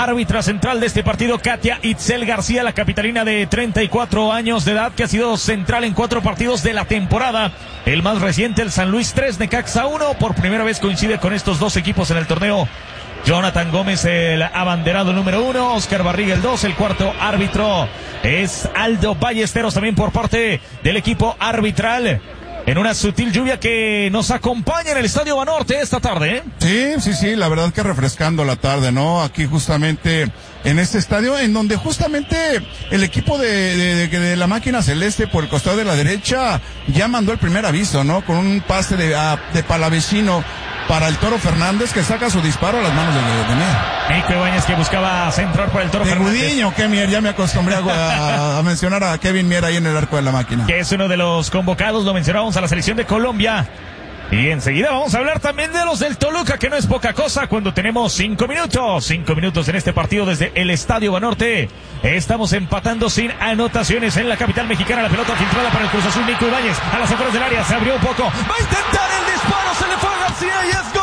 árbitra central de este partido, Katia Itzel García, la capitalina de 34 años de edad, que ha sido central en 4 partidos de la temporada. El más reciente, el San Luis 3, Necaxa 1. Por primera vez coincide con estos dos equipos en el torneo Jonathan Gómez, el abanderado número 1, Oscar Barriga el 2, el cuarto árbitro es Aldo Ballesteros, también por parte del equipo arbitral, en una sutil lluvia que nos acompaña en el Estadio Banorte esta tarde, ¿eh? Sí, la verdad que refrescando la tarde, ¿no? Aquí justamente en este estadio, en donde justamente el equipo de la máquina celeste por el costado de la derecha ya mandó el primer aviso, ¿no? Con un pase de Palavecino para el Toro Fernández, que saca su disparo a las manos de Mier. Nico Ibáñez, que buscaba centrar por el Toro Fernández. Gudiño, que Mier, ya me acostumbré a mencionar a Kevin Mier ahí en el arco de la máquina. Que es uno de los convocados, lo mencionábamos, a la selección de Colombia. Y enseguida vamos a hablar también de los del Toluca, que no es poca cosa cuando tenemos 5 minutos. 5 minutos en este partido desde el Estadio Banorte. Estamos empatando sin anotaciones en la capital mexicana. La pelota filtrada para el Cruz Azul, Nico Ibáñez a las afueras del área, se abrió un poco. Va a intentar el disparo, se le fue a García y es gol.